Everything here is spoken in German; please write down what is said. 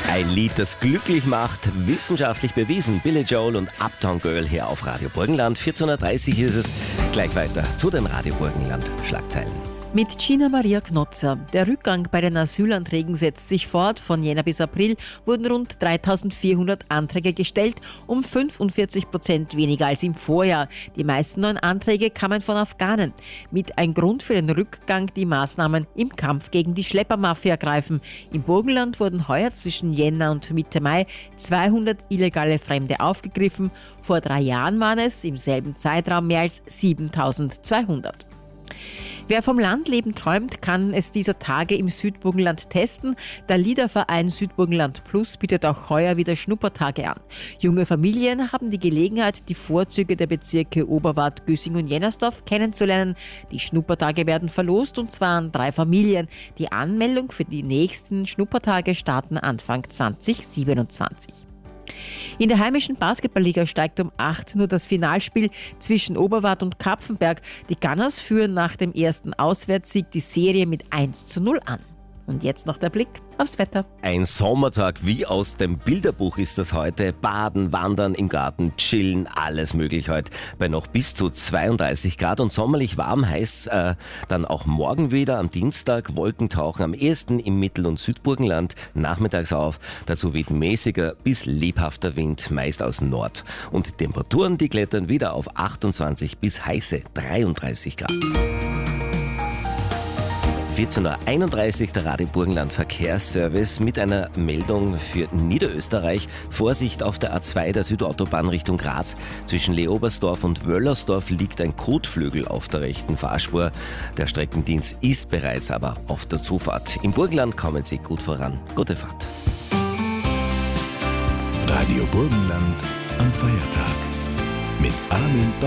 Ein Lied, das glücklich macht, wissenschaftlich bewiesen. Billy Joel und Uptown Girl hier auf Radio Burgenland. 14.30 Uhr ist es. Gleich weiter zu den Radio Burgenland Schlagzeilen. Mit Gina Maria Knotzer. Der Rückgang bei den Asylanträgen setzt sich fort. Von Jänner bis April wurden rund 3.400 Anträge gestellt, um 45% weniger als im Vorjahr. Die meisten neuen Anträge kamen von Afghanen. Mit ein Grund für den Rückgang die Maßnahmen im Kampf gegen die Schleppermafia greifen. Im Burgenland wurden heuer zwischen Jänner und Mitte Mai 200 illegale Fremde aufgegriffen. Vor 3 Jahren waren es im selben Zeitraum mehr als 7.200. Wer vom Landleben träumt, kann es dieser Tage im Südburgenland testen. Der Liederverein Südburgenland Plus bietet auch heuer wieder Schnuppertage an. Junge Familien haben die Gelegenheit, die Vorzüge der Bezirke Oberwart, Güssing und Jennersdorf kennenzulernen. Die Schnuppertage werden verlost, und zwar an 3 Familien. Die Anmeldung für die nächsten Schnuppertage starten Anfang 2027. In der heimischen Basketballliga steigt um 8 Uhr das Finalspiel zwischen Oberwart und Kapfenberg. Die Gunners führen nach dem ersten Auswärtssieg die Serie mit 1:0 an. Und jetzt noch der Blick aufs Wetter. Ein Sommertag wie aus dem Bilderbuch ist das heute. Baden, wandern, im Garten, chillen, alles möglich heute. Bei noch bis zu 32 Grad und sommerlich warm heißt es dann auch morgen wieder am Dienstag. Wolkentauchen am ehesten im Mittel- und Südburgenland nachmittags auf. Dazu weht mäßiger bis lebhafter Wind, meist aus Nord. Und die Temperaturen, die klettern wieder auf 28 bis heiße 33 Grad. 14.31 Uhr der Radio Burgenland Verkehrsservice mit einer Meldung für Niederösterreich. Vorsicht auf der A2 der Südautobahn Richtung Graz. Zwischen Leobersdorf und Wöllersdorf liegt ein Kotflügel auf der rechten Fahrspur. Der Streckendienst ist bereits aber auf der Zufahrt. Im Burgenland kommen Sie gut voran. Gute Fahrt. Radio Burgenland am Feiertag mit Armin Dr.